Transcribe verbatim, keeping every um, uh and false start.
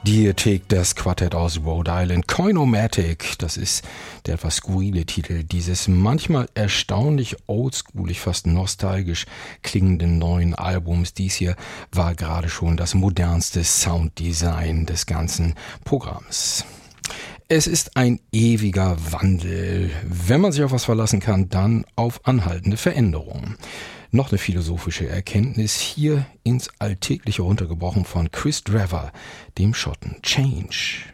Dear Tick, das Quartett aus Rhode Island, Coinomatic, das ist der etwas skurrile Titel dieses manchmal erstaunlich oldschoolig, fast nostalgisch klingenden neuen Albums. Dies hier war gerade schon das modernste Sounddesign des ganzen Programms. Es ist ein ewiger Wandel. Wenn man sich auf was verlassen kann, dann auf anhaltende Veränderungen. Noch eine philosophische Erkenntnis hier ins Alltägliche runtergebrochen von Chris Drever, dem Schotten. Change.